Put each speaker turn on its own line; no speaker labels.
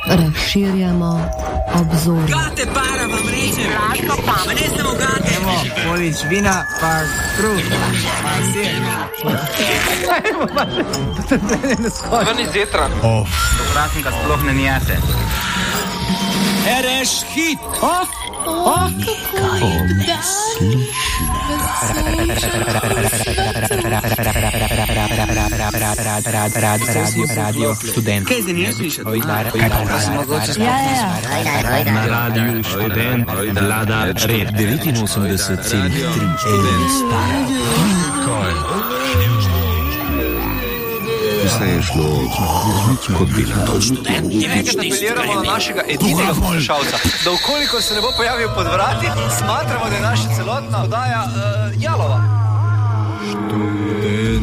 Razširjamo obzor.
Gate para vam rečem. Pa ne samo gate.
Evo, polič vina, pa kruh, pa sir.
Ven iz jetra.
Praznика sploh ne njese.
Ereš hit.
Radio Študent.
Kaj zdaj ne slišati?
Na Radiu Študent vlada red 89,3
Vse je šlo kot bi na to.
Apeliramo na našega edinega poslušalca, da ukoliko se ne bo pojavil pod vrati, smatramo, da je naša celotna oddaja jalova.